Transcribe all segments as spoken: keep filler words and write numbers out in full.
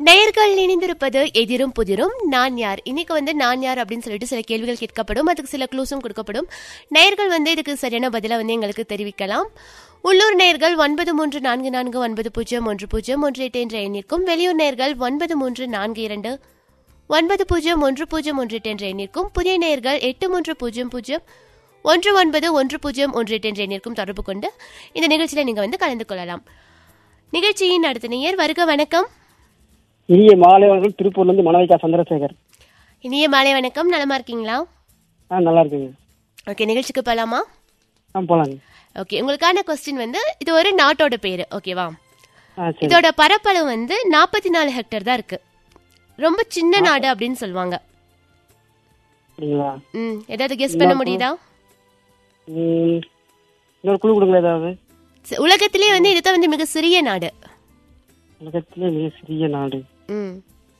நேயர்கள் இணைந்திருப்பது எதிரும் புதிரும். நான் யார்? இன்னைக்கு வந்து நான் யார் அப்படின்னு சொல்லிட்டு சில கேள்விகள் கேட்கப்படும், அதுக்கு சில க்ளூஸும் கொடுக்கப்படும். நேயர்கள் வந்து இதுக்கு சரியான பதிலை வந்து எங்களுக்கு தெரிவிக்கலாம். உள்ளூர் நேயர்கள் ஒன்பது மூன்று நான்கு நான்கு ஒன்பது பூஜ்ஜியம் ஒன்று பூஜ்ஜியம் ஒன்று எட்டு என்ற எண்ணிற்கும், வெளியூர் நேயர்கள் ஒன்பது மூன்று நான்கு இரண்டு ஒன்பது பூஜ்ஜியம் ஒன்று பூஜ்ஜியம் ஒன்று எட்டு என்ற எண்ணிற்கும், புதிய நேயர்கள் எட்டு மூன்று பூஜ்ஜியம் பூஜ்ஜியம் ஒன்று ஒன்பது ஒன்று பூஜ்ஜியம் ஒன்று எட்டு என்ற எண்ணிற்கும் தொடர்பு கொண்டு இந்த நிகழ்ச்சியில நீங்க வந்து கலந்து கொள்ளலாம். நிகழ்ச்சியின் அடுத்த நேயர் வருக. வணக்கம். இனிய மாலை வணக்கம். திருப்பூர்ல இருந்து மனவிகா சந்திரசேகர். இனிய மாலை வணக்கம். நலமா இருக்கீங்களா? ஆ, நல்லா இருக்குங்க. ஓகே, நிகழ்ச்சிக்கு போலாமா? ஆ, போலாங்க. ஓகே, உங்களுக்கான கொஸ்டின் வந்து இது ஒரு நாட்டோட பேரு. ஓகேவா? ஆ, சரி. இதோட பரப்பளவு வந்து நாற்பத்தி நாலு ஹெக்டேர் தான் இருக்கு. ரொம்ப சின்ன நாடு அப்படின்னு சொல்லுவாங்க. அப்படிங்களா? ம் ஏதாவது கெஸ் பண்ண முடியுதா? ம், இன்னொரு குழு கொடுங்களா ஏதாவது? ச- உலகத்திலேயே வந்து இதுதான் வந்து மிக சிறிய நாடு. உலகத்திலே மிக சிறிய நாடு. ம்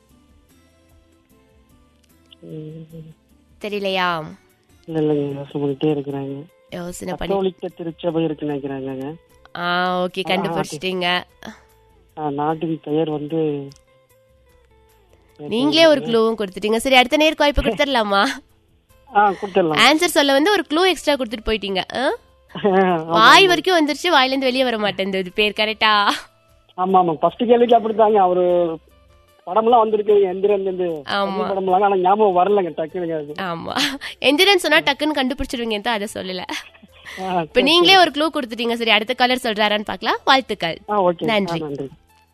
ம், தெரியலையா? இல்ல இல்லைங்க, யோசனை பண்ணிட்டே இருக்கிறாங்க. யோசனை பண்ணி. கத்தோலிக்க திருச்சபை இருக்குன்னு நினைக்கிறாங்க. ஆ ஓகே, கண்டுபிடிச்சிட்டீங்க. ஆ, நாட்டின் பெயர் வந்து நீங்களே ஒரு க்ளூவும் கொடுத்துட்டீங்க. சரி, அடுத்த நேருக்கு வாய்ப்பு கொடுத்துடலாமா? ஆ, கொடுத்துடலாம். ஆன்சர் சொல்ல வந்து ஒரு க்ளூ எக்ஸ்ட்ரா கொடுத்துட்டு போயிட்டீங்க. ஆ? வாய் வரைக்கும் வந்துருச்சு, வாயில இருந்து வெளியே வர மாட்டேன். இது பேர் கரெக்டா? ஆமா ஆமா, ஃபர்ஸ்ட் கேள்விக்கு அப்படித்தாங்க. அவரு படம்லாம் வந்திருக்கு, எந்திரன் இருந்து ஆமா படம்லாம், ஆனா ஞாபகம் வரலங்க டக்குனுங்க அது. ஆமா, எந்திரன் சொன்னா டக்குன்னு கண்டுபிடிச்சிருவீங்க தான், அதை சொல்லல. ஆ, இப்ப நீங்களே ஒரு க்ளூ கொடுத்துட்டீங்க. சரி, அடுத்த கலர் சொல்றாரான்னு பார்க்கலாம். வாழ்த்துக்கள். ஆ, ஓகே. ஆ, நன்றி. நன்றி.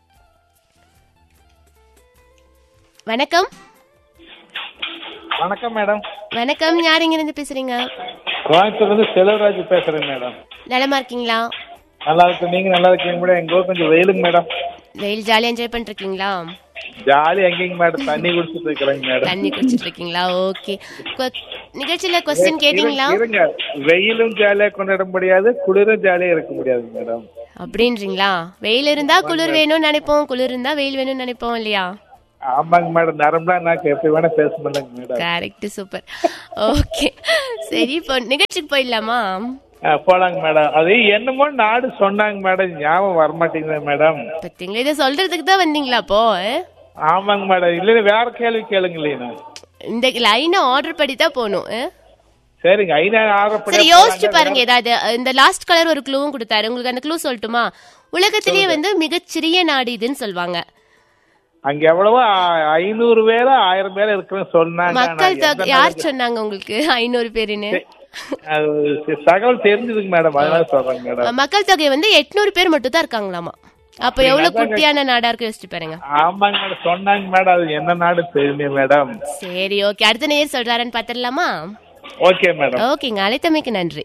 வணக்கம். வணக்கம் மேடம். வணக்கம். யார் இங்க இருந்து பேசுறீங்க? கோயம்புத்தூர்ல இருந்து செல்வராஜ் பேசுறேன் மேடம். நலமா இருக்கீங்களா? நல்லா இருக்கு. நீங்க நல்லா இருக்கீங்க மேடம்? எங்க ஊர் கொஞ்சம் வெயிலுங்க மேடம். வெயில் ஜாலியா என்ஜாய் பண்ணிட்டு இருக்கீங்களா? ஜாலி எங்கேங்க மேடம், தண்ணி குடிச்சிட்டு இருக்கிறேங்க மேடம். தண்ணி குடிச்சிட்டு இருக்கீங்களா? ஓகே. நிகழ்ச்சியில கொஸ்டின் கேட்டீங்களா? இருங்க, வெயிலும் ஜாலியா கொண்டாட முடியாது, குளிரும் ஜாலியா இருக்க முடியாது மேடம். அப்படின்றீங்களா? வெயில் இருந்தா குளிர் வேணும்னு நினைப்போம், குளிர் இருந்தா வெயில் வேணும்னு நினைப்போம் இல்லையா? ஆமாங்க மேடம், நரம்புலாம் நான் எப்படி வேணா பேச மாட்டேங்க மேடம். Correct, super. ஓகே, சரி, இப்போ நிகழ்ச்சிக்கு போயிடலாமா? ஆ, போலாங்க மேடம். அது என்னமோ நாடு சொன்னாங்க மேடம், ஞாபகம் வரமாட்டேங்குது மேடம். பத்தீங்களா, இதை சொல்றதுக்கு தான் வந்தீங்களா அப்போ? ஆமாங்க மேடம். இல்லைன்னா வேற கேள்வி கேளுங்க. இல்லையா இந்த லைனை ஆர்டர் படி தான் போகணும். சரிங்க, ஐநா ஆறப்படி. சரி, யோசிச்சு பாருங்க. ஏதாவது இந்த லாஸ்ட் கலர் ஒரு க்ளூவும் கொடுத்தாரு. உங்களுக்கு அந்த க்ளூ சொல்லட்டுமா? உலகத்திலேயே வந்து மிகச்சிறிய நாடு இதுன்னு சொல்லுவாங்க. அங்க எவ்வளவோ ஐநூறு பேர் ஆயிரம் பேர் இருக்குன்னு சொன்னாங்க. மக்கள் தொகை யார் சொன்னாங்க உங்களுக்கு ஐநூறு பேருன்னு? அது தகவல் தெரிஞ்சதுங்க மேடம், அதனால சொல்றேங்க மேடம். மக்கள் தொகை வந்து எட்நூறு பேர் மட்டும் தான் இருக்காங்களாமா. அப்ப எவ்வளவு குட்டியான நாடா இருக்கு யோசிச்சு பாருங்க. ஆமாங்க மேடம், சொன்னாங்க மேடம். அது என்ன நாடு தெரியுமே மேடம். சரி, ஓகே. அடுத்த நேர் சொல்றாருன்னு பாத்துடலாமா? Okay madam. ஓகேங்க, அழைத்தமைக்கு நன்றி.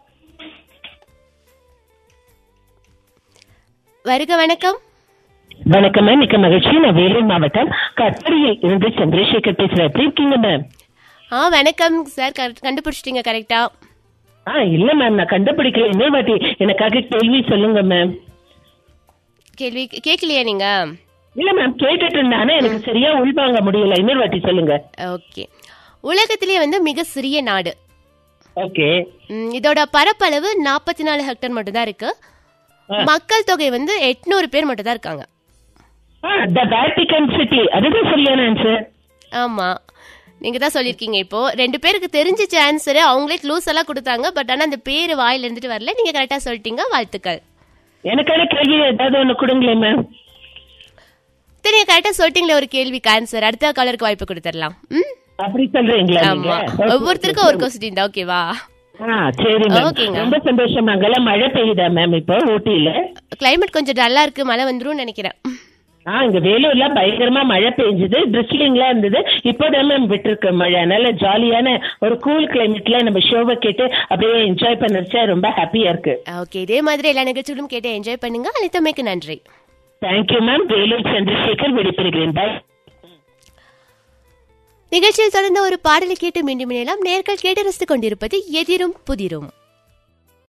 வருக. வணக்கம். வணக்கம் மேம், மிக்க மகிழ்ச்சி. நான் வேலூர் மாவட்டம் கட்படியில் இருந்து சந்திரசேகர் பேசுறேன். எப்படி இருக்கீங்க மேம்? ஆ, வணக்கம் சார். கண்டுபிடிச்சிட்டீங்க கரெக்டா? ஆ, இல்ல மேம், நான் கண்டுபிடிக்கல. இன்னொரு வாட்டி எனக்காக கேள்வி சொல்லுங்க மேம். கேள்வி கேட்கலையா நீங்க? இல்ல மேம், கேட்டுட்டு இருந்தேன், ஆனா எனக்கு சரியா உள்வாங்க முடியல. இன்னொரு வாட்டி சொல்லுங்க. ஓகே. உலகத்திலேயே வந்து மிக சிறிய நாடு. ஓகே. ம், இதோட பரப்பளவு நாற்பத்தி நாலு ஹெக்டேர் மட்டும் தான் இருக்கு. மக்கள் தொகை வந்து எட்நூறு பேர் மட்டும் தான் இருக்காங்க. தி வேட்டிகன் சிட்டி, அதுதான் சரியான ஆன்சர். ஆமா, நீங்க தான் சொல்லிருக்கீங்க. இப்போ ரெண்டு பேருக்கு தெரிஞ்சிச்ச ஆன்சர், அவங்களே க்ளூஸ் எல்லாம் கொடுத்தாங்க. பட் ஆனா அந்த பேரு வாயில இருந்துட்டு வரல. நீங்க கரெக்டா சொல்லிட்டீங்க, வாழ்த்துக்கள். எனக்கான கேள்வி ஏதாவது ஒண்ணு கொடுங்களேன் மேம். நீங்க கரெக்டா சொல்லிட்டீங்களே ஒரு கேள்விக்கு ஆன்சர். அடுத்த காலருக்கு வாய்ப்பு கொடுத்துடலாம். ம், அப்படி சொல்றீங்களா? ஆமா, ஒவ்வொருத்தருக்கும் ஒரு கொஸ்டின் தான். ஓகேவா? ஆ, சரி மேம். ஓகேங்க. ரொம்ப சந்தோஷம். அங்கெல்லாம் மழை பெய்யுதா மேம் இப்போ ஊட்டியில? கிளைமேட் கொஞ்சம் டல்லா இருக்கு, மழை வந்துரும் நினைக்கிறேன். ஆ, இங்க வேலூர்ல பயங்கரமா மழை பெஞ்சது, ட்ரிஸ்லிங்லாம் இருந்தது. இப்போதான் மேம் விட்டுருக்கு மழை. அதனால ஜாலியான ஒரு கூல் கிளைமேட்ல நம்ம ஷோவை கேட்டு அப்படியே என்ஜாய் பண்ணிருச்சா ரொம்ப ஹாப்பியா இருக்கு. ஓகே, இதே மாதிரி எல்லா நிகழ்ச்சிகளும் கேட்டு என்ஜாய் பண்ணுங்க. அழைத்தமைக்கு நன்றி. Thank you ma'am. வேலூர் சந்திரசேகர், விடைபெறுகிறேன். பாய். நிகழ்ச்சியில் தொடர்ந்து ஒரு பாடலை கேட்டு மீண்டும் இணையலாம். நேர்கள் கேட்டு ரசித்துக் கொண்டிருப்பது எதிரும் புதிரும்.